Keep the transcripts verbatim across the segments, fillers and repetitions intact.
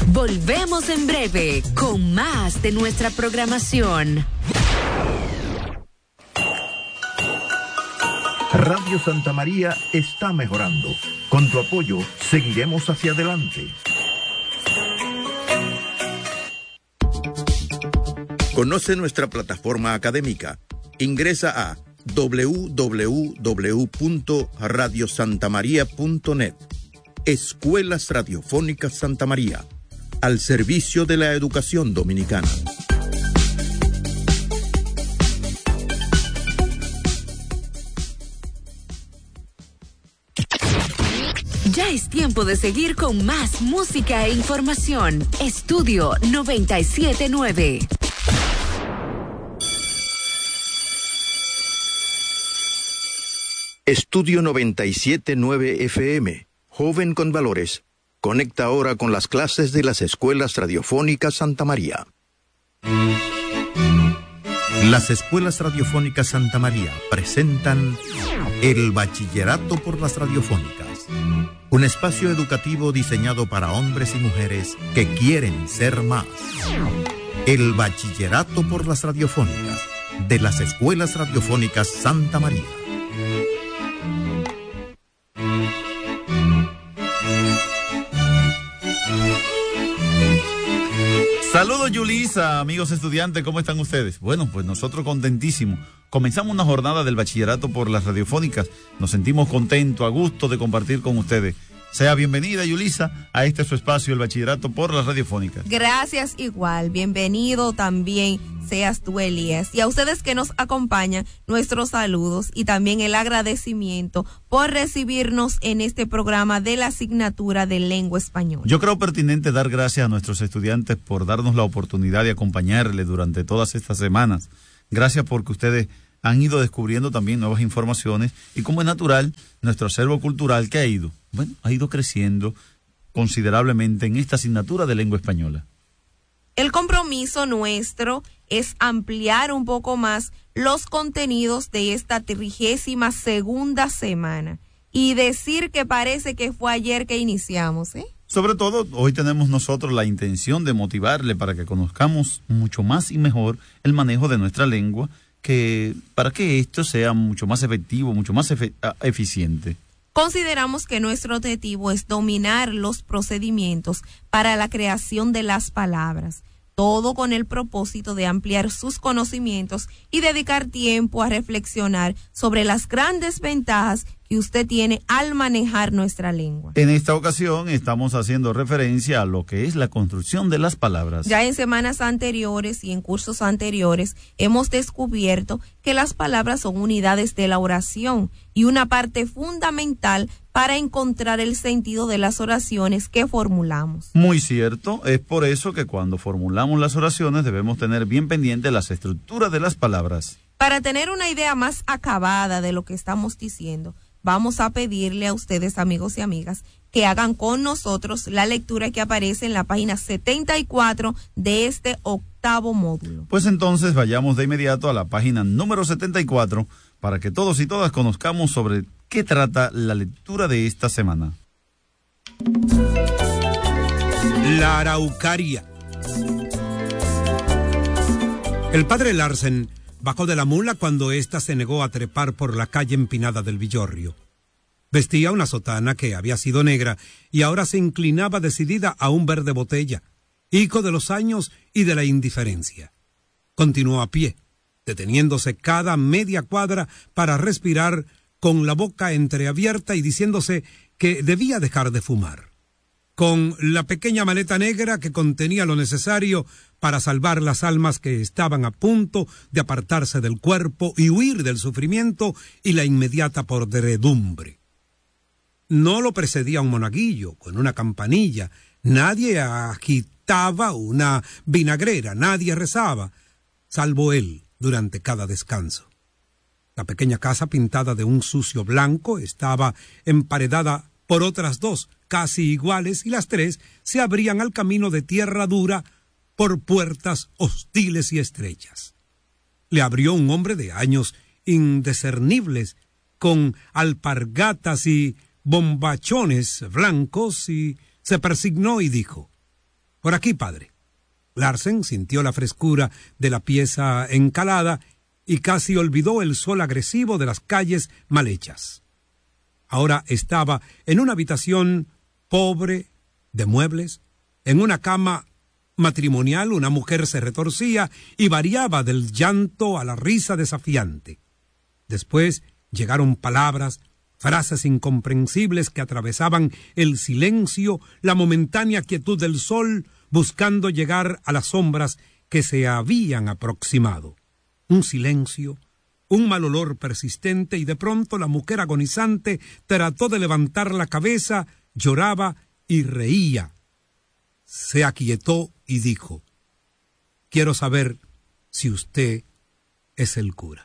Volvemos en breve con más de nuestra programación. Radio Santa María está mejorando. Con tu apoyo, seguiremos hacia adelante. Conoce nuestra plataforma académica. Ingresa a doble u doble u doble u punto radio santa maría punto net. Escuelas Radiofónicas Santa María, al servicio de la educación dominicana. Ya es tiempo de seguir con más música e información. Estudio noventa y siete punto nueve. Estudio noventa y siete punto nueve F M. Joven con valores. Conecta ahora con las clases de las Escuelas Radiofónicas Santa María. Las Escuelas Radiofónicas Santa María presentan el Bachillerato por las Radiofónicas. Un espacio educativo diseñado para hombres y mujeres que quieren ser más. El Bachillerato por las Radiofónicas de las Escuelas Radiofónicas Santa María. Saludos, Yulisa, amigos estudiantes, ¿cómo están ustedes? Bueno, pues nosotros contentísimos. Comenzamos una jornada del Bachillerato por las Radiofónicas. Nos sentimos contentos, a gusto de compartir con ustedes. Sea bienvenida, Yulisa, a este su espacio, el Bachillerato por las Radiofónicas. Gracias igual, bienvenido también seas tú, Elías. Y a ustedes que nos acompañan, nuestros saludos y también el agradecimiento por recibirnos en este programa de la asignatura de Lengua Española. Yo creo pertinente dar gracias a nuestros estudiantes por darnos la oportunidad de acompañarles durante todas estas semanas. Gracias porque ustedes han ido descubriendo también nuevas informaciones y, como es natural, nuestro acervo cultural que ha ido, bueno, ha ido creciendo considerablemente en esta asignatura de Lengua Española. El compromiso nuestro es ampliar un poco más los contenidos de esta trigésima segunda semana y decir que parece que fue ayer que iniciamos, ¿eh? Sobre todo, hoy tenemos nosotros la intención de motivarle para que conozcamos mucho más y mejor el manejo de nuestra lengua, que para que esto sea mucho más efectivo, mucho más efe- eficiente. Consideramos que nuestro objetivo es dominar los procedimientos para la creación de las palabras, todo con el propósito de ampliar sus conocimientos y dedicar tiempo a reflexionar sobre las grandes ventajas que usted tiene al manejar nuestra lengua. En esta ocasión estamos haciendo referencia a lo que es la construcción de las palabras. Ya en semanas anteriores y en cursos anteriores hemos descubierto que las palabras son unidades de la oración y una parte fundamental para encontrar el sentido de las oraciones que formulamos. Muy cierto, es por eso que cuando formulamos las oraciones debemos tener bien pendiente las estructuras de las palabras. Para tener una idea más acabada de lo que estamos diciendo, vamos a pedirle a ustedes, amigos y amigas, que hagan con nosotros la lectura que aparece en la página setenta y cuatro de este octavo módulo. Pues entonces vayamos de inmediato a la página número setenta y cuatro para que todos y todas conozcamos sobre qué trata la lectura de esta semana. La araucaria. El padre Larsen bajó de la mula cuando ésta se negó a trepar por la calle empinada del Villorrio. Vestía una sotana que había sido negra y ahora se inclinaba decidida a un verde botella, hijo de los años y de la indiferencia. Continuó a pie, deteniéndose cada media cuadra para respirar con la boca entreabierta y diciéndose que debía dejar de fumar. Con la pequeña maleta negra que contenía lo necesario para salvar las almas que estaban a punto de apartarse del cuerpo y huir del sufrimiento y la inmediata podredumbre. No lo precedía un monaguillo con una campanilla, nadie agitaba una vinagrera, nadie rezaba, salvo él durante cada descanso. La pequeña casa pintada de un sucio blanco estaba emparedada por otras dos, casi iguales, y las tres se abrían al camino de tierra dura por puertas hostiles y estrechas. Le abrió un hombre de años indiscernibles, con alpargatas y bombachones blancos, y se persignó y dijo: Por aquí, padre. Larsen sintió la frescura de la pieza encalada y casi olvidó el sol agresivo de las calles mal hechas. Ahora estaba en una habitación pobre de muebles, en una cama matrimonial. Una mujer se retorcía y variaba del llanto a la risa desafiante. Después llegaron palabras, frases incomprensibles que atravesaban el silencio, la momentánea quietud del sol, buscando llegar a las sombras que se habían aproximado. Un silencio, un mal olor persistente, y de pronto la mujer agonizante trató de levantar la cabeza, lloraba y reía. Se aquietó y dijo: quiero saber si usted es el cura.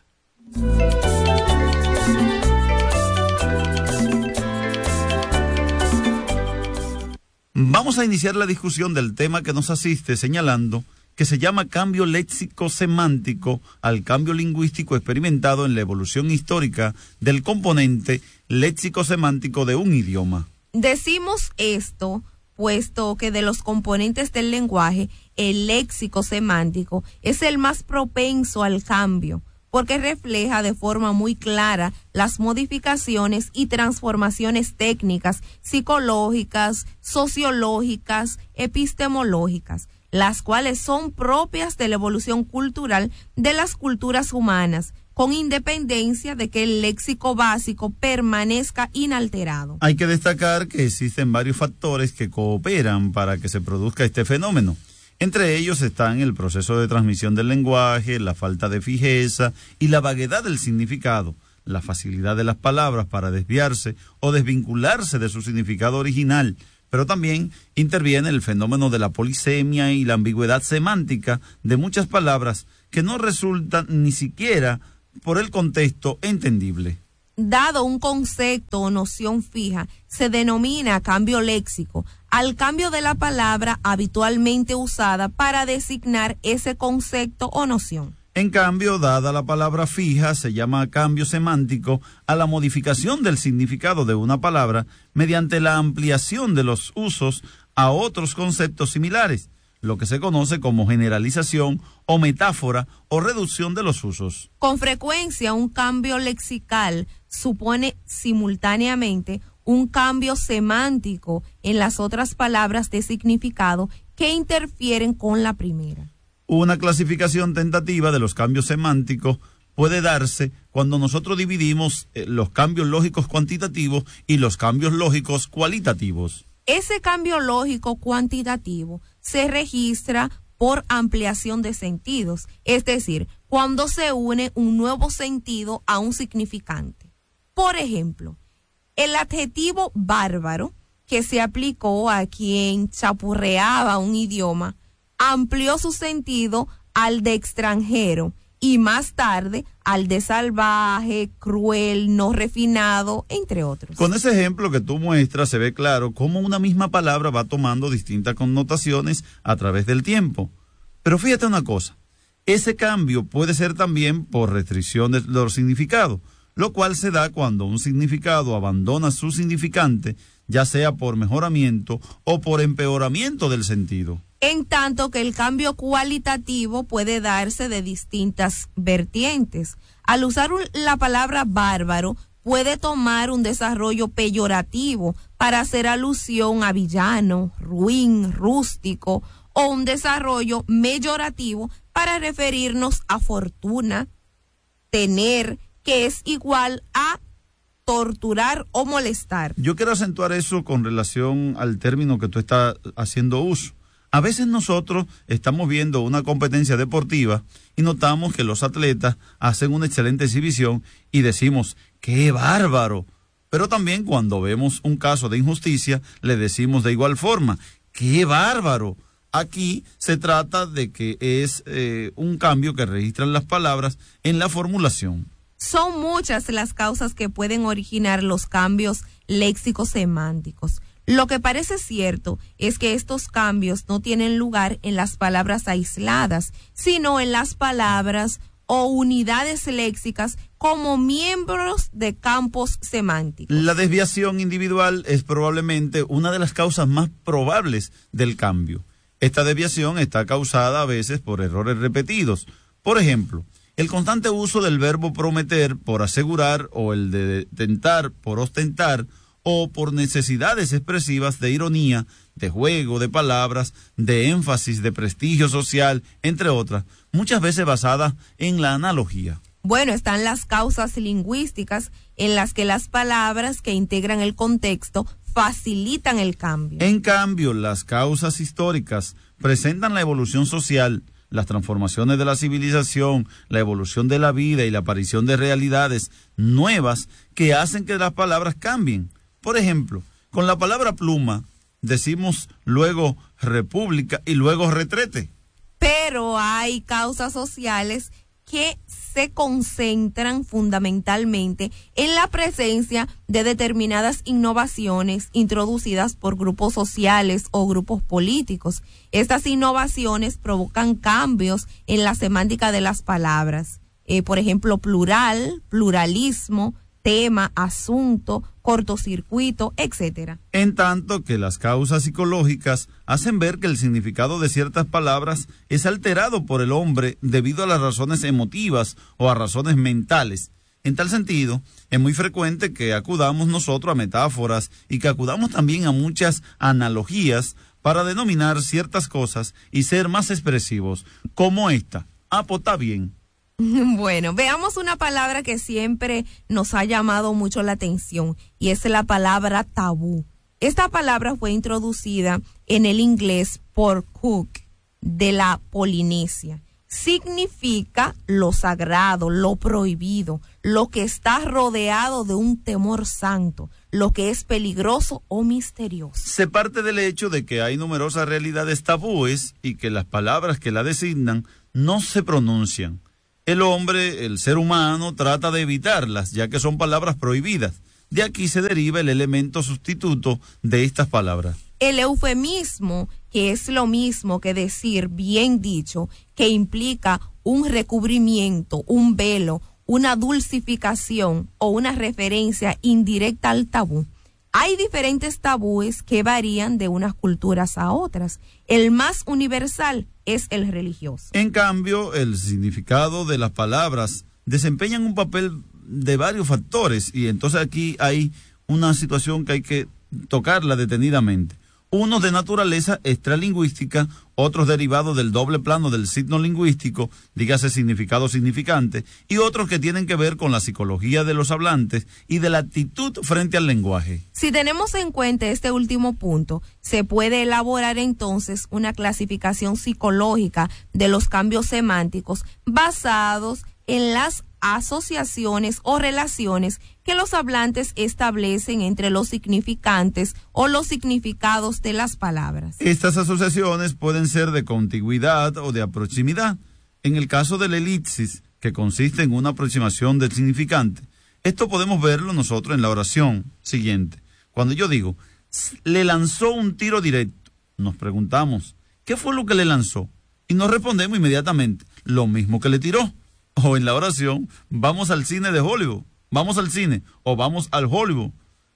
Vamos a iniciar la discusión del tema que nos asiste señalando que se llama cambio léxico-semántico al cambio lingüístico experimentado en la evolución histórica del componente léxico-semántico de un idioma. Decimos esto puesto que de los componentes del lenguaje, el léxico semántico es el más propenso al cambio, porque refleja de forma muy clara las modificaciones y transformaciones técnicas, psicológicas, sociológicas, epistemológicas, las cuales son propias de la evolución cultural de las culturas humanas, con independencia de que el léxico básico permanezca inalterado. Hay que destacar que existen varios factores que cooperan para que se produzca este fenómeno. Entre ellos están el proceso de transmisión del lenguaje, la falta de fijeza y la vaguedad del significado, la facilidad de las palabras para desviarse o desvincularse de su significado original, pero también interviene el fenómeno de la polisemia y la ambigüedad semántica de muchas palabras que no resultan ni siquiera por el contexto entendible. Dado un concepto o noción fija, se denomina cambio léxico al cambio de la palabra habitualmente usada para designar ese concepto o noción. En cambio, dada la palabra fija, se llama cambio semántico a la modificación del significado de una palabra mediante la ampliación de los usos a otros conceptos similares, lo que se conoce como generalización o metáfora o reducción de los usos. Con frecuencia, un cambio lexical supone simultáneamente un cambio semántico en las otras palabras de significado que interfieren con la primera. Una clasificación tentativa de los cambios semánticos puede darse cuando nosotros dividimos eh, los cambios lógicos cuantitativos y los cambios lógicos cualitativos. Ese cambio lógico cuantitativo se registra por ampliación de sentidos, es decir, cuando se une un nuevo sentido a un significante. Por ejemplo, el adjetivo bárbaro, que se aplicó a quien chapurreaba un idioma, amplió su sentido al de extranjero y más tarde al de salvaje, cruel, no refinado, entre otros. Con ese ejemplo que tú muestras se ve claro cómo una misma palabra va tomando distintas connotaciones a través del tiempo. Pero fíjate una cosa, ese cambio puede ser también por restricción de los significados, lo cual se da cuando un significado abandona su significante, ya sea por mejoramiento o por empeoramiento del sentido. En tanto que el cambio cualitativo puede darse de distintas vertientes. Al usar un, la palabra bárbaro, puede tomar un desarrollo peyorativo para hacer alusión a villano, ruin, rústico, o un desarrollo meyorativo para referirnos a fortuna, tener, que es igual a torturar o molestar. Yo quiero acentuar eso con relación al término que tú estás haciendo uso. A veces nosotros estamos viendo una competencia deportiva y notamos que los atletas hacen una excelente exhibición y decimos, ¡qué bárbaro! Pero también cuando vemos un caso de injusticia, le decimos de igual forma, ¡qué bárbaro! Aquí se trata de que es eh, un cambio que registran las palabras en la formulación. Son muchas las causas que pueden originar los cambios léxicos semánticos. Lo que parece cierto es que estos cambios no tienen lugar en las palabras aisladas, sino en las palabras o unidades léxicas como miembros de campos semánticos. La desviación individual es probablemente una de las causas más probables del cambio. Esta desviación está causada a veces por errores repetidos. Por ejemplo, el constante uso del verbo prometer por asegurar o el de tentar por ostentar o por necesidades expresivas de ironía, de juego de palabras, de énfasis, de prestigio social, entre otras, muchas veces basadas en la analogía. Bueno, están las causas lingüísticas en las que las palabras que integran el contexto facilitan el cambio. En cambio, las causas históricas presentan la evolución social, las transformaciones de la civilización, la evolución de la vida y la aparición de realidades nuevas que hacen que las palabras cambien. Por ejemplo, con la palabra pluma decimos luego república y luego retrete. Pero hay causas sociales que se concentran fundamentalmente en la presencia de determinadas innovaciones introducidas por grupos sociales o grupos políticos. Estas innovaciones provocan cambios en la semántica de las palabras. Eh, por ejemplo, plural, pluralismo, tema, asunto, cortocircuito, etcétera. En tanto que las causas psicológicas hacen ver que el significado de ciertas palabras es alterado por el hombre debido a las razones emotivas o a razones mentales. En tal sentido, es muy frecuente que acudamos nosotros a metáforas y que acudamos también a muchas analogías para denominar ciertas cosas y ser más expresivos, como esta. Ah, pues está bien. Bueno, veamos una palabra que siempre nos ha llamado mucho la atención y es la palabra tabú. Esta palabra fue introducida en el inglés por Cook de la Polinesia. Significa lo sagrado, lo prohibido, lo que está rodeado de un temor santo, lo que es peligroso o misterioso. Se parte del hecho de que hay numerosas realidades tabúes y que las palabras que la designan no se pronuncian. El hombre, el ser humano, trata de evitarlas, ya que son palabras prohibidas. De aquí se deriva el elemento sustituto de estas palabras. El eufemismo, que es lo mismo que decir bien dicho, que implica un recubrimiento, un velo, una dulcificación o una referencia indirecta al tabú. Hay diferentes tabúes que varían de unas culturas a otras. El más universal es el religioso. En cambio, el significado de las palabras desempeñan un papel de varios factores y entonces aquí hay una situación que hay que tocarla detenidamente. Unos de naturaleza extralingüística, otros derivados del doble plano del signo lingüístico, dígase significado significante, y otros que tienen que ver con la psicología de los hablantes y de la actitud frente al lenguaje. Si tenemos en cuenta este último punto, se puede elaborar entonces una clasificación psicológica de los cambios semánticos basados en las asociaciones o relaciones que los hablantes establecen entre los significantes o los significados de las palabras. Estas asociaciones pueden ser de contigüidad o de proximidad. En el caso de la elipsis, que consiste en una aproximación del significante, esto podemos verlo nosotros en la oración siguiente. Cuando yo digo, le lanzó un tiro directo, nos preguntamos, ¿qué fue lo que le lanzó? Y nos respondemos inmediatamente, lo mismo que le tiró. O en la oración, vamos al cine de Hollywood, vamos al cine, o vamos al Hollywood,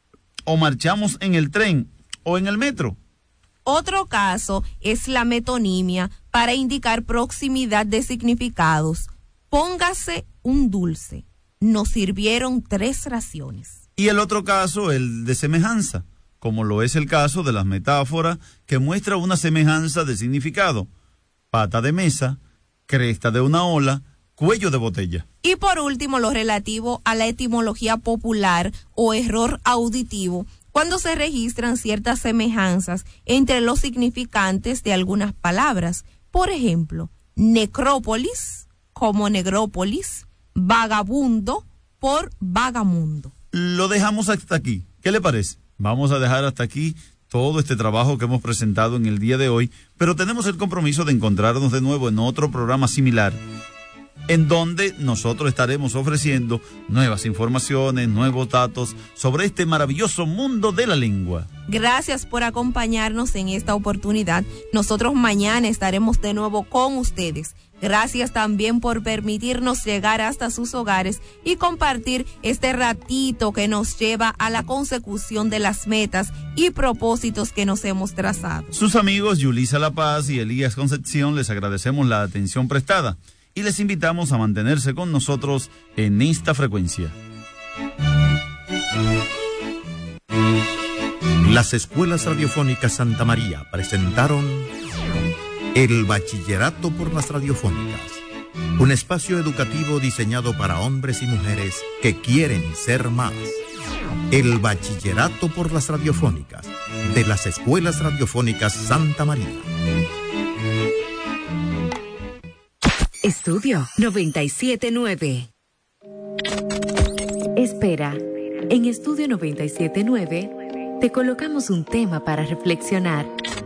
o marchamos en el tren, o en el metro. Otro caso es la metonimia para indicar proximidad de significados. Póngase un dulce, nos sirvieron tres raciones. Y el otro caso, el de semejanza, como lo es el caso de las metáforas que muestra una semejanza de significado. Pata de mesa, cresta de una ola, cuello de botella. Y por último, lo relativo a la etimología popular o error auditivo, cuando se registran ciertas semejanzas entre los significantes de algunas palabras. Por ejemplo, necrópolis como negrópolis, vagabundo por vagamundo. Lo dejamos hasta aquí. ¿Qué le parece? Vamos a dejar hasta aquí todo este trabajo que hemos presentado en el día de hoy, pero tenemos el compromiso de encontrarnos de nuevo en otro programa similar. en donde nosotros estaremos ofreciendo nuevas informaciones, nuevos datos sobre este maravilloso mundo de la lengua. Gracias por acompañarnos en esta oportunidad. Nosotros mañana estaremos de nuevo con ustedes. Gracias también por permitirnos llegar hasta sus hogares y compartir este ratito que nos lleva a la consecución de las metas y propósitos que nos hemos trazado. Sus amigos Yulisa La Paz y Elías Concepción les agradecemos la atención prestada y les invitamos a mantenerse con nosotros en esta frecuencia. Las escuelas radiofónicas Santa María presentaron El Bachillerato por las Radiofónicas, un espacio educativo diseñado para hombres y mujeres que quieren ser más. El Bachillerato por las Radiofónicas, de las escuelas radiofónicas Santa María. Estudio noventa y siete nueve. Espera, en Estudio noventa y siete nueve te colocamos un tema para reflexionar.